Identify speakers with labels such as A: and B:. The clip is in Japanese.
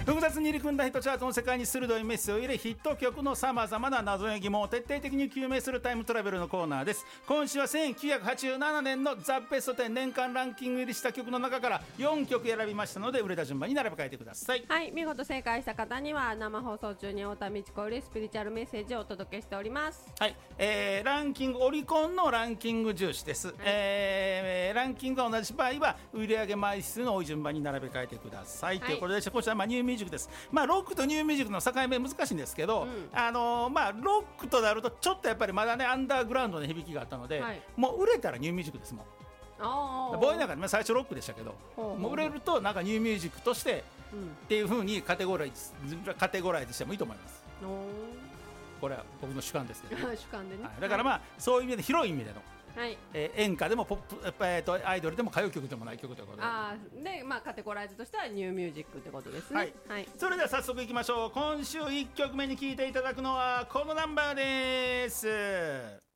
A: 複雑に入り組んだヒットチャートの世界に鋭いメスを入れ、ヒット曲のさまざまな謎や疑問を徹底的に究明するタイムトラベルのコーナーです。今週は1987年のザ・ベスト10年間ランキング入りした曲の中から4曲選びましたので、売れた順番に並べ替えてください。
B: はい、見事正解した方には生放送中に太田美智子よりスピリチュアルメッセージをお届けしております。
A: はい、ランキングオリコンのランキング重視です、ランキングが同じ場合は売上枚数の多い順番に並べ替えてください、ということで、こちらニューミュージックです。ロックとニューミュージックの境目難しいんですけど、ロックとなるとちょっとやっぱりまだねアンダーグラウンドの響きがあったので、もう売れたらニューミュージックですもん。ボーイなんか、最初ロックでしたけど、もう売れるとなんかニューミュージックとして、っていう風にカテゴライズしてもいいと思います。これは僕の主観ですけど、
B: 主観でね、
A: だからそういう意味で広い意味での、演歌でもポップ、アイドルでも歌謡曲でもない曲ということで、
B: カテゴライズとしてはニューミュージックってことですね。
A: それでは早速いきましょう。今週1曲目に聴いていただくのはこのナンバーです。